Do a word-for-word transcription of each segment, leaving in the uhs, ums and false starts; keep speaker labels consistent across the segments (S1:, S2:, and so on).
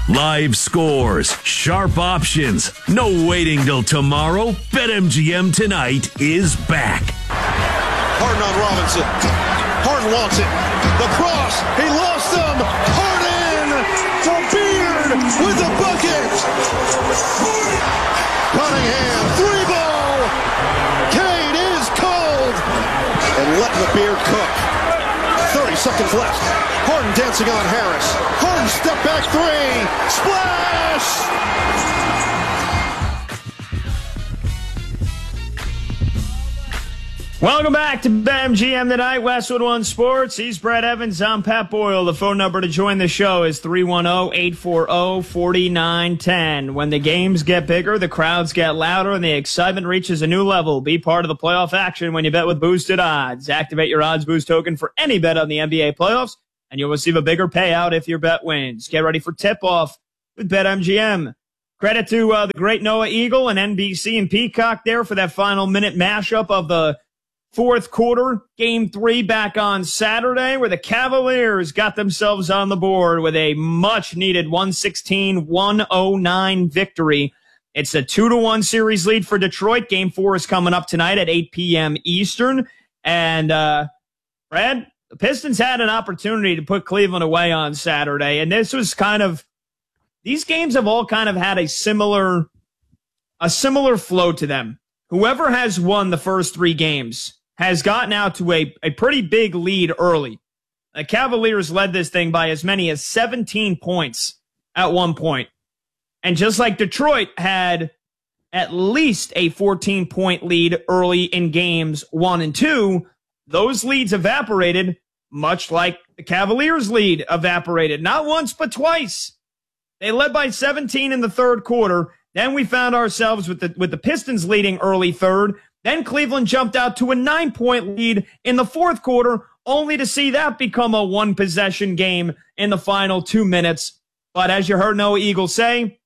S1: Live scores, sharp options, no waiting till tomorrow. BetMGM tonight is back.
S2: Harden on Robinson. Harden wants it. The cross. He lost them. Harden for Beard with the bucket. Cunningham, three ball. Cade is cold. And letting the Beard cook. thirty seconds left. Harden dancing on Harris. Harden step back three. Splash!
S3: Welcome back to BetMGM tonight, Westwood One Sports. He's Brett Evans. I'm Pat Boyle. The phone number to join the show is three one zero, eight four zero, four nine one zero. When the games get bigger, the crowds get louder, and the excitement reaches a new level. Be part of the playoff action when you bet with boosted odds. Activate your Odds Boost token for any bet on the N B A playoffs, and you'll receive a bigger payout if your bet wins. Get ready for tip-off with BetMGM. Credit to uh, the great Noah Eagle and N B C and Peacock there for that final minute mashup of the fourth quarter, game three back on Saturday, where the Cavaliers got themselves on the board with a much-needed one sixteen to one oh nine victory. It's a two to one series lead for Detroit. Game four is coming up tonight at eight p.m. Eastern. And, uh, Brad, the Pistons had an opportunity to put Cleveland away on Saturday, and this was kind of – these games have all kind of had a similar a similar flow to them. Whoever has won the first three games has gotten out to a, a pretty big lead early. The Cavaliers led this thing by as many as seventeen points at one point. And just like Detroit had at least a fourteen-point lead early in games one and two, those leads evaporated, much like the Cavaliers' lead evaporated. Not once, but twice. They led by seventeen in the third quarter. Then we found ourselves with the with the Pistons leading early third. Then Cleveland jumped out to a nine-point lead in the fourth quarter, only to see that become a one-possession game in the final two minutes. But as you heard Noah Eagle say,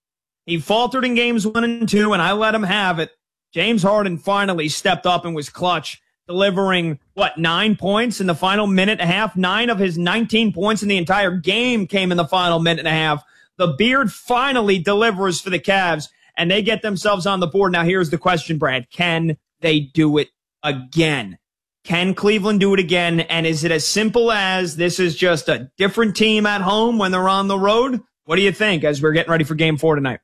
S3: he faltered in games one and two, and I let him have it. James Harden finally stepped up and was clutch, delivering, what, nine points in the final minute and a half? Nine of his nineteen points in the entire game came in the final minute and a half. The Beard finally delivers for the Cavs, and they get themselves on the board. Now, here's the question, Brad. Can they do it again? Can Cleveland do it again? And is it as simple as this is just a different team at home when they're on the road? What do you think as we're getting ready for game four tonight?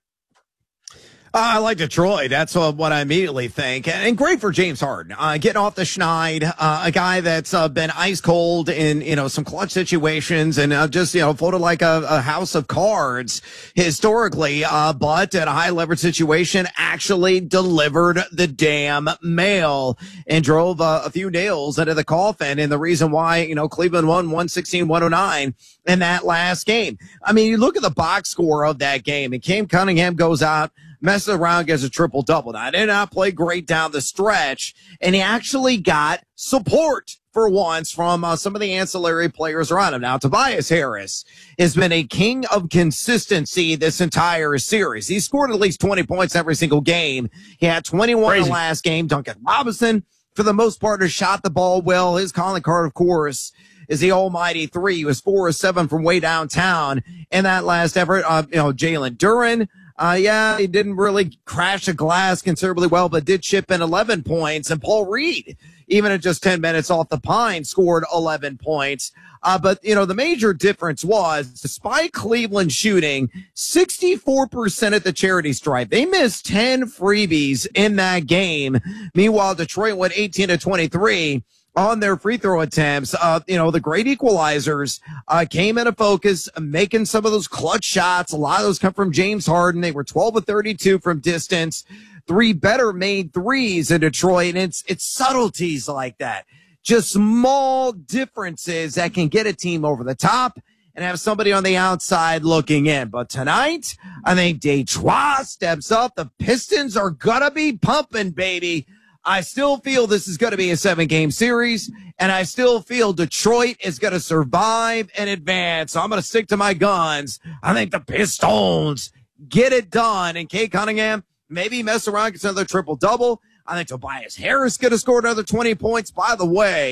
S4: Uh, I like Detroit. That's uh, what I immediately think. And, and great for James Harden. Uh, getting off the schneid, uh, a guy that's uh, been ice cold in, you know, some clutch situations and uh, just, you know, floated like a, a house of cards historically, uh, but at a high leverage situation actually delivered the damn mail and drove uh, a few nails into the coffin. And the reason why, you know, Cleveland won one sixteen to one oh nine in that last game. I mean, you look at the box score of that game, and Cade Cunningham goes out, messes around, gets a triple-double. Now, I did not play great down the stretch, and he actually got support for once from uh, some of the ancillary players around him. Now, Tobias Harris has been a king of consistency this entire series. He scored at least twenty points every single game. He had twenty-one Crazy. in the last game. Duncan Robinson, for the most part, has shot the ball well. His calling card, of course, is the almighty three. He was four or seven from way downtown in that last effort. Uh, you know, Jalen Duren, Uh, yeah, he didn't really crash a glass considerably well, but did chip in eleven points. And Paul Reed, even at just ten minutes off the pine, scored eleven points. Uh, but, you know, the major difference was, despite Cleveland shooting sixty-four percent at the charity stripe, they missed ten freebies in that game. Meanwhile, Detroit went eighteen to twenty-three on their free throw attempts. Uh, you know, the great equalizers, uh, came into focus, making some of those clutch shots. A lot of those come from James Harden. They were twelve of thirty-two from distance, three better made threes in Detroit. And it's, it's subtleties like that. Just small differences that can get a team over the top and have somebody on the outside looking in. But tonight, I think Detroit steps up. The Pistons are gonna be pumping, baby. I still feel this is going to be a seven-game series, and I still feel Detroit is going to survive and advance. So I'm going to stick to my guns. I think the Pistons get it done. And Cade Cunningham maybe mess around, gets another triple-double. I think Tobias Harris going to score another twenty points. By the way,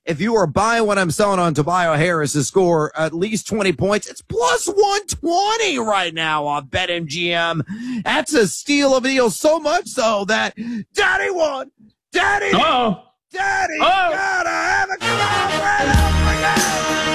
S4: if you are buying what I'm selling on Tobias Harris to score at least twenty points, it's plus one twenty right now on BetMGM. That's a steal of a deal, so much so that Daddy won. Daddy.
S3: Oh.
S4: Daddy.
S3: Oh.
S4: Gotta have a come on, Brad.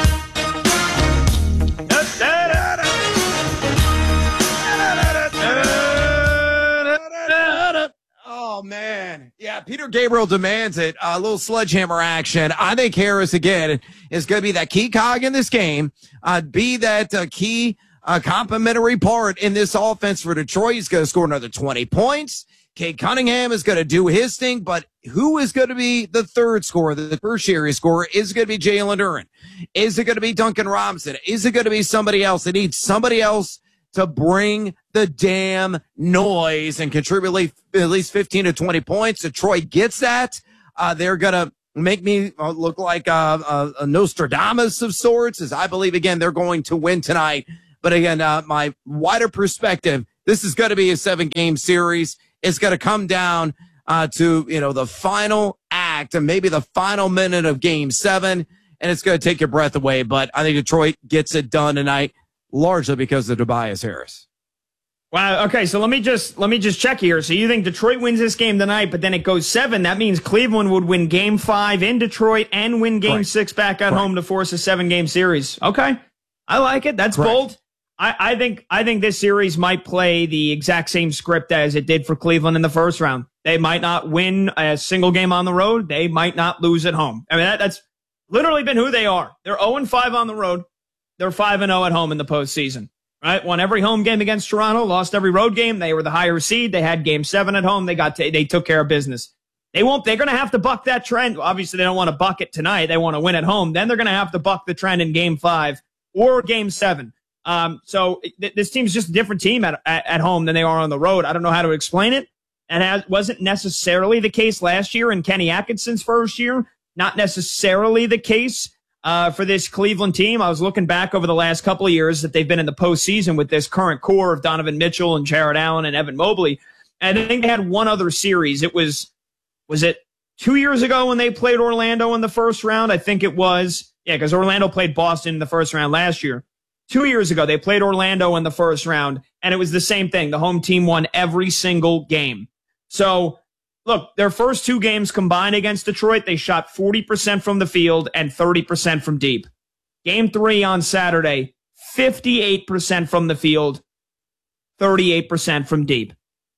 S4: Oh, man. Yeah, Peter Gabriel demands it. A little sledgehammer action. I think Harris, again, is going to be that key cog in this game, uh, be that uh, key uh, complementary part in this offense for Detroit. He's going to score another twenty points. Cade Cunningham is going to do his thing, but who is going to be the third scorer, the tertiary scorer? Is it going to be Jalen Duren? Is it going to be Duncan Robinson? Is it going to be somebody else? They need somebody else to bring the damn noise and contribute at least fifteen to twenty points. Detroit gets that. Uh, they're going to make me look like a, a, a Nostradamus of sorts, as I believe, again, they're going to win tonight. But again, uh, my wider perspective, this is going to be a seven-game series. It's going to come down uh, to, you know, the final act and maybe the final minute of game seven, and it's going to take your breath away. But I think Detroit gets it done tonight, largely because of Tobias Harris.
S3: Wow. Okay. So let me just, let me just check here. So you think Detroit wins this game tonight, but then it goes seven. That means Cleveland would win game five in Detroit and win game
S4: Correct.
S3: six back at
S4: Correct.
S3: home to force a seven game series. Okay. I like it. That's
S4: Correct.
S3: bold. I, I think, I think this series might play the exact same script as it did for Cleveland in the first round. They might not win a single game on the road. They might not lose at home. I mean, that, that's literally been who they are. They're oh and five on the road. They're five and oh at home in the postseason, right? Won every home game against Toronto, lost every road game. They were the higher seed. They had game seven at home. They got, t- they took care of business. They won't, they're going to have to buck that trend. Obviously, they don't want to buck it tonight. They want to win at home. Then they're going to have to buck the trend in game five or game seven. Um, so th- this team's just a different team at, at, at home than they are on the road. I don't know how to explain it. And it wasn't necessarily the case last year in Kenny Atkinson's first year. Not necessarily the case uh, for this Cleveland team. I was looking back over the last couple of years that they've been in the postseason with this current core of Donovan Mitchell and Jared Allen and Evan Mobley. And I think they had one other series. It was, was it two years ago when they played Orlando in the first round? I think it was. Yeah, because Orlando played Boston in the first round last year. Two years ago, they played Orlando in the first round, and it was the same thing. The home team won every single game. So, look, their first two games combined against Detroit, they shot forty percent from the field and thirty percent from deep. Game three on Saturday, fifty-eight percent from the field, thirty-eight percent from deep.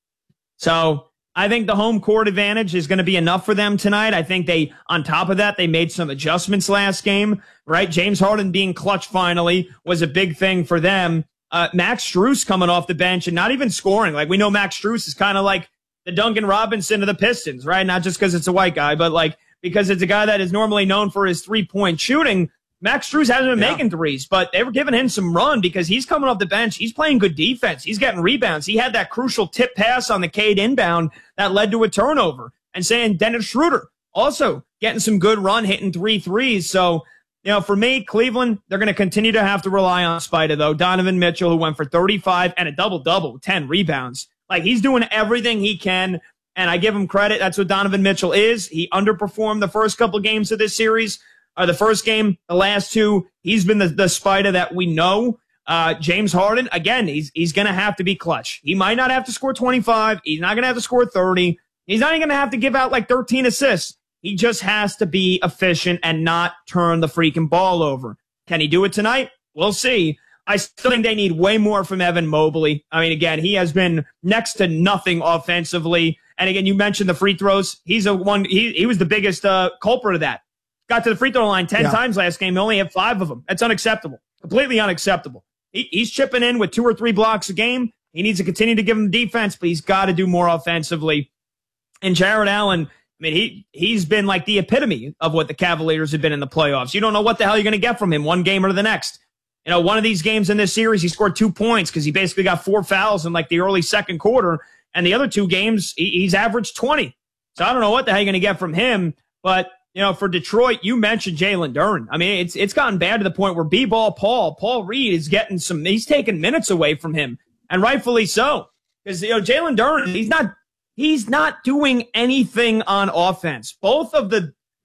S3: So, I think the home court advantage is going to be enough for them tonight. I think they, on top of that, they made some adjustments last game, right? James Harden being clutch finally was a big thing for them. Uh, Max Strus coming off the bench and not even scoring. Like, we know Max Strus is kind of like the Duncan Robinson of the Pistons, right? Not just because it's a white guy, but like because it's a guy that is normally known for his three-point shooting. Max Strus hasn't been yeah. making threes, but they were giving him some run because he's coming off the bench. He's playing good defense. He's getting rebounds. He had that crucial tip pass on the Cade inbound that led to a turnover. And saying Dennis Schroeder also getting some good run, hitting three threes. So, you know, for me, Cleveland, they're going to continue to have to rely on Spida, though. Donovan Mitchell, who went for thirty-five and a double-double, ten rebounds. Like, he's doing everything he can, and I give him credit. That's what Donovan Mitchell is. He underperformed the first couple games of this series. Uh, the first game, the last two, he's been the, the Spida that we know. Uh, James Harden, again, he's he's going to have to be clutch. He might not have to score twenty-five. He's not going to have to score thirty. He's not even going to have to give out like thirteen assists. He just has to be efficient and not turn the freaking ball over. Can he do it tonight? We'll see. I still think they need way more from Evan Mobley. I mean, again, he has been next to nothing offensively. And again, you mentioned the free throws. He's a one. He he was the biggest uh, culprit of that. Got to the free throw line ten yeah. times last game. He only had five of them. That's unacceptable. Completely unacceptable. He, he's chipping in with two or three blocks a game. He needs to continue to give him defense, but he's got to do more offensively. And Jared Allen, I mean, he, he's been like the epitome of what the Cavaliers have been in the playoffs. You don't know what the hell you're going to get from him one game or the next. You know, one of these games in this series, he scored two points because he basically got four fouls in like the early second quarter. And the other two games, he, he's averaged twenty. So I don't know what the hell you're going to get from him, but you know, for Detroit, you mentioned Jalen Duren. I mean, it's it's gotten bad to the point where B-ball Paul, Paul Reed is getting some, he's taking minutes away from him, and rightfully so. Because, you know, Jalen Duren, he's not, he's not doing anything on offense. Both of the, the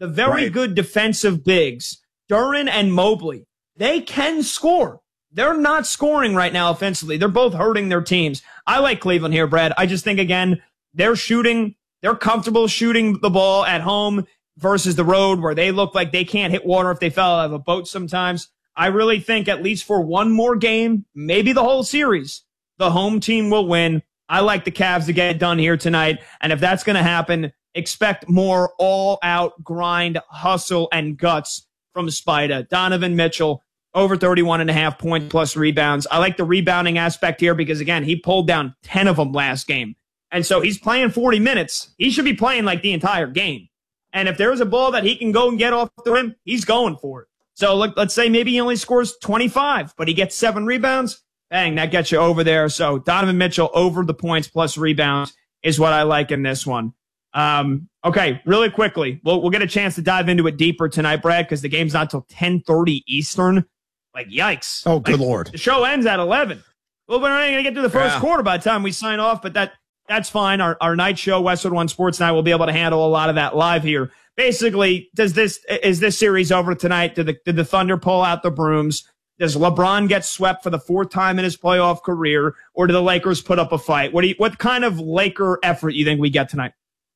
S3: the very
S4: right.
S3: good defensive bigs, Duren and Mobley, they can score. They're not scoring right now offensively. They're both hurting their teams. I like Cleveland here, Brad. I just think, again, they're shooting. They're comfortable shooting the ball at home versus the road where they look like they can't hit water if they fell out of a boat sometimes. I really think at least for one more game, maybe the whole series, the home team will win. I like the Cavs to get it done here tonight. And if that's going to happen, expect more all-out grind, hustle, and guts from Spida. Donovan Mitchell, over thirty-one and a half points plus rebounds. I like the rebounding aspect here because, again, he pulled down ten of them last game. And so he's playing forty minutes. He should be playing like the entire game. And if there's a ball that he can go and get off the rim, he's going for it. So look, let's say maybe he only scores twenty-five, but he gets seven rebounds. Bang, that gets you over there. So Donovan Mitchell over the points plus rebounds is what I like in this one. Um, okay, really quickly, we'll, we'll get a chance to dive into it deeper tonight, Brad, because the game's not until ten thirty Eastern. Like, yikes.
S4: Oh, good
S3: like,
S4: Lord.
S3: The show ends at eleven. Well, we're not going to get to the first
S4: yeah.
S3: quarter by the time we sign off, but that that's fine. Our, our night show, Westwood One Sports Night, will be able to handle a lot of that live here. Basically, does this is this series over tonight? Did the, did the Thunder pull out the brooms? Does LeBron get swept for the fourth time in his playoff career, or do the Lakers put up a fight? What do you, what kind of Laker effort you think we get tonight?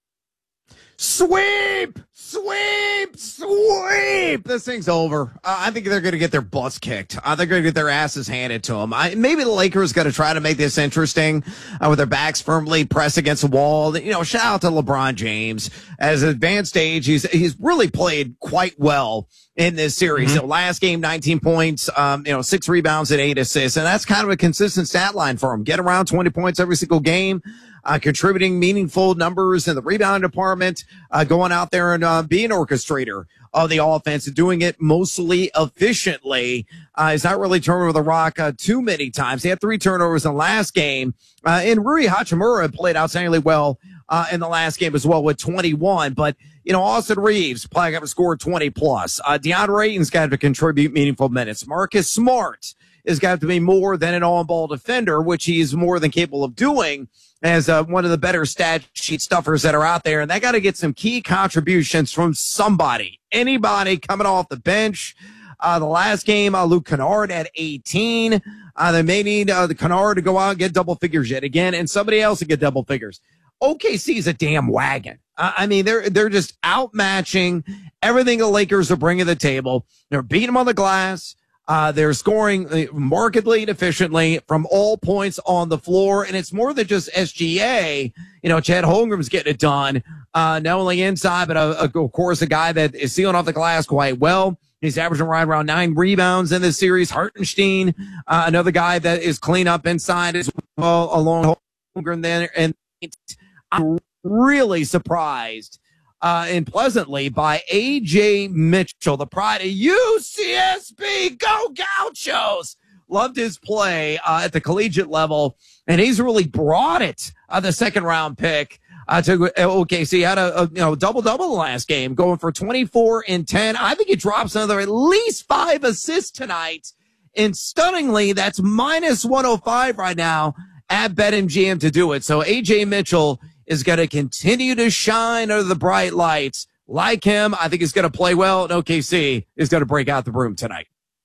S4: Sweep! Sweep! Sweep! This thing's over. Uh, I think they're going to get their butts kicked. Uh, they're going to get their asses handed to them. I, maybe the Lakers got to try to make this interesting uh, with their backs firmly pressed against the wall. You know, shout out to LeBron James. At his advanced age, he's he's really played quite well in this series. Mm-hmm. So last game, nineteen points, um, you know, six rebounds and eight assists. And that's kind of a consistent stat line for him. Get around twenty points every single game. Uh, contributing meaningful numbers in the rebound department, uh, going out there and uh, being an orchestrator of the offense and doing it mostly efficiently. Uh, he's not really turning over the rock uh, too many times. He had three turnovers in the last game. Uh, and Rui Hachimura played outstandingly well uh, in the last game as well with twenty-one. But, you know, Austin Reeves probably got to score twenty plus. Uh, DeAndre Ayton's got to contribute meaningful minutes. Marcus Smart has got to be more than an on-ball defender, which he's more than capable of doing as uh, one of the better stat sheet stuffers that are out there. And they got to get some key contributions from somebody, anybody coming off the bench. Uh, the last game, uh, Luke Kennard at eighteen. Uh, they may need uh, the Kennard to go out and get double figures yet again, and somebody else to get double figures. O K C is a damn wagon. Uh, I mean, they're they're just outmatching everything the Lakers are bringing to the table. They're beating them on the glass. Uh, they're scoring markedly and efficiently from all points on the floor. And it's more than just S G A. You know, Chad Holmgren's getting it done, uh, not only inside, but uh, of course, a guy that is sealing off the glass quite well. He's averaging right around nine rebounds in this series. Hartenstein, uh, another guy that is clean up inside as well, along Holmgren there. And I'm really surprised Uh, and pleasantly by A J Mitchell, the pride of U C S B. Go Gauchos! Loved his play uh, at the collegiate level, and he's really brought it. Uh, the second round pick uh, to O K C had a, a you know double double the last game, going for twenty-four and ten. I think he drops another at least five assists tonight, and stunningly, that's minus one oh five right now at BetMGM to do it. So A J Mitchell is going to continue to shine under the bright lights. Like him, I think he's going to play well, and O K C is going to break out the broom tonight.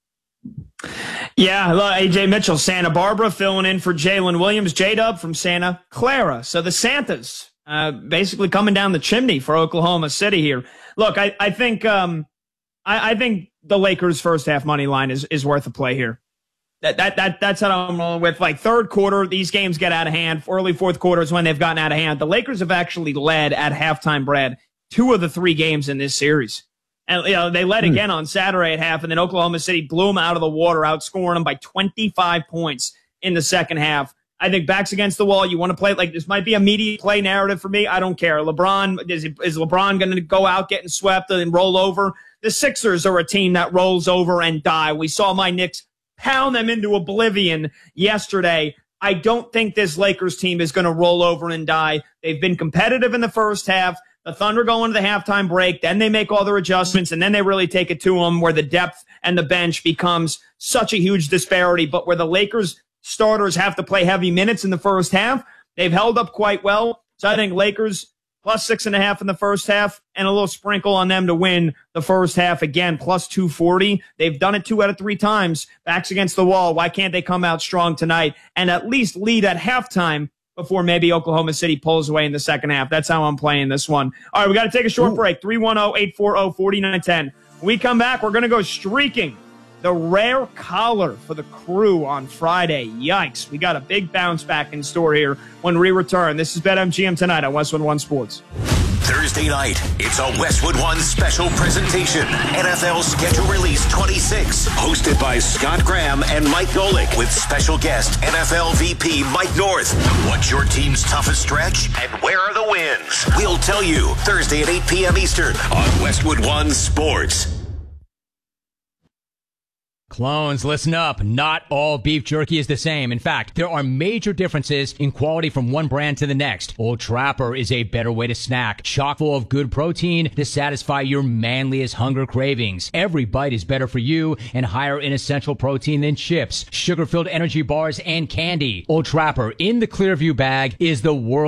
S3: Yeah, look, A J Mitchell, Santa Barbara, filling in for Jalen Williams, J-Dub from Santa Clara. So the Santas uh, basically coming down the chimney for Oklahoma City here. Look, I, I think um, I, I think the Lakers' first half money line is, is worth a play here. That that that that's what I'm rolling with. Like third quarter, these games get out of hand. Early fourth quarter is when they've gotten out of hand. The Lakers have actually led at halftime, Brad, two of the three games in this series. And, you know, they led again on Saturday at half, and then Oklahoma City blew them out of the water, outscoring them by twenty-five points in the second half. I think backs against the wall. You want to play like this might be a media play narrative for me. I don't care. LeBron, is, is LeBron going to go out getting swept and roll over? The Sixers are a team that rolls over and die. We saw my Knicks pound them into oblivion yesterday. I don't think this Lakers team is going to roll over and die. They've been competitive in the first half. The Thunder go into the halftime break. Then they make all their adjustments, and then they really take it to them where the depth and the bench becomes such a huge disparity. But where the Lakers starters have to play heavy minutes in the first half, they've held up quite well. So I think Lakers plus six and a half in the first half, and a little sprinkle on them to win the first half again, plus two forty. They've done it two out of three times. Backs against the wall. Why can't they come out strong tonight and at least lead at halftime before maybe Oklahoma City pulls away in the second half? That's how I'm playing this one. All right, we got to take a short Ooh. break. three one zero, eight four zero, four nine one zero. When we come back, we're going to go streaking. The rare collar for the Crew on Friday. Yikes. We got a big bounce back in store here when we return. This is BetMGM tonight on Westwood One Sports.
S5: Thursday night, it's a Westwood One special presentation. N F L Schedule Release twenty-six, hosted by Scott Graham and Mike Golick, with special guest N F L V P Mike North. What's your team's toughest stretch, and where are the wins? We'll tell you Thursday at eight p.m. Eastern on Westwood One Sports.
S6: Clones, listen up. Not all beef jerky is the same. In fact, there are major differences in quality from one brand to the next. Old Trapper is a better way to snack, chock full of good protein to satisfy your manliest hunger cravings. Every bite is better for you and higher in essential protein than chips, sugar-filled energy bars, and candy. Old Trapper in the Clearview bag is the world